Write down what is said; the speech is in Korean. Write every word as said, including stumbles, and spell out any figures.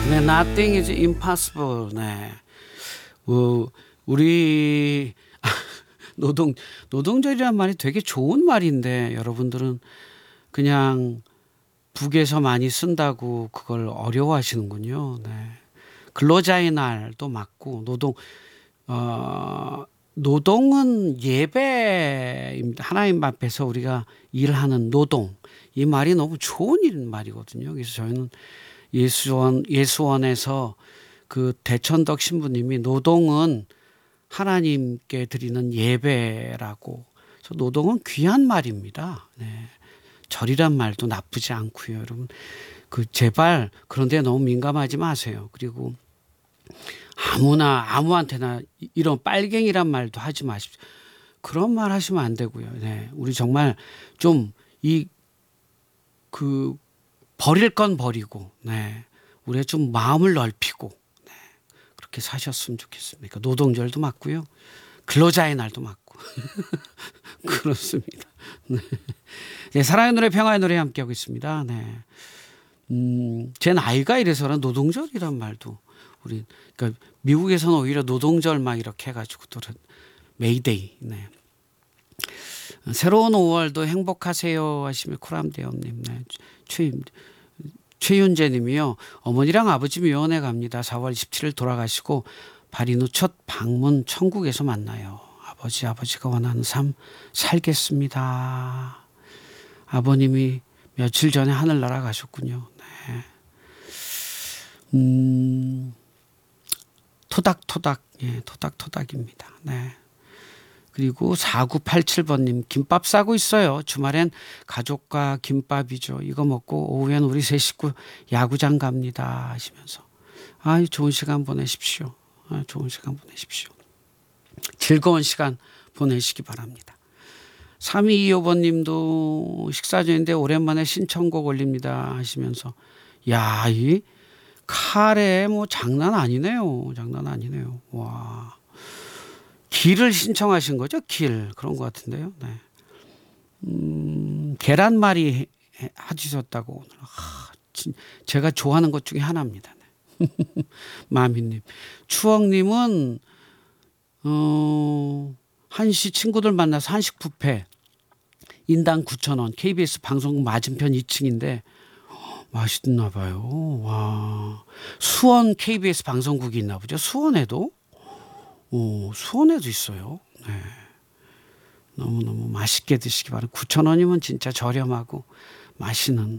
네, nothing is impossible. 네, 어, 우리 노동 노동절이란 말이 되게 좋은 말인데 여러분들은 그냥 북에서 많이 쓴다고 그걸 어려워하시는군요. 네, 근로자의 날도 맞고 노동 어, 노동은 예배입니다. 하나님 앞에서 우리가 일하는 노동 이 말이 너무 좋은 일 말이거든요. 그래서 저희는 예수원 예수원에서 그 대천덕 신부님이 노동은 하나님께 드리는 예배라고. 그래서 노동은 귀한 말입니다. 네. 절이란 말도 나쁘지 않고요, 여러분. 그 제발 그런데 너무 민감하지 마세요. 그리고 아무나 아무한테나 이런 빨갱이란 말도 하지 마십시오. 그런 말 하시면 안 되고요. 네. 우리 정말 좀 이 그 버릴 건 버리고, 네. 우리가 좀 마음을 넓히고, 네. 그렇게 사셨으면 좋겠습니다. 노동절도 맞고요. 근로자의 날도 맞고. 그렇습니다. 네. 네, 사랑의 노래, 평화의 노래 함께하고 있습니다. 네. 음, 제 나이가 이래서는 노동절이란 말도 우리, 그러니까 미국에서는 오히려 노동절 막 이렇게 해가지고 또 메이데이. 네. 새로운 오월도 행복하세요 하시면 쿨함대원님, 네. 최, 최윤재 님이요. 어머니랑 아버지 묘원에 갑니다. 사월 이십칠일 돌아가시고 발인 후 첫 방문 천국에서 만나요. 아버지 아버지가 원하는 삶 살겠습니다. 아버님이 며칠 전에 하늘 날아가셨군요. 네. 음, 토닥토닥, 예, 토닥토닥입니다. 네. 그리고 사구팔칠번님 김밥 싸고 있어요. 주말엔 가족과 김밥이죠. 이거 먹고 오후엔 우리 세 식구 야구장 갑니다 하시면서 아, 좋은 시간 보내십시오. 아, 좋은 시간 보내십시오. 즐거운 시간 보내시기 바랍니다. 삼이이오번님도 식사 중인데 오랜만에 신청곡 올립니다 하시면서 야, 이 카레 뭐 장난 아니네요. 장난 아니네요. 와. 길을 신청하신 거죠? 길. 그런 것 같은데요. 네. 음, 계란말이 해주셨다고. 오늘. 아, 진, 제가 좋아하는 것 중에 하나입니다. 네. 마미님. 추억님은, 어, 한시 친구들 만나서 한식 뷔페. 인당 구천 원. 케이비에스 방송국 맞은편 이 층인데, 맛있나 봐요. 와. 수원 케이비에스 방송국이 있나 보죠? 수원에도? 오, 수원에도 있어요. 네. 너무너무 맛있게 드시기 바랍니다. 구천 원이면 진짜 저렴하고 맛있는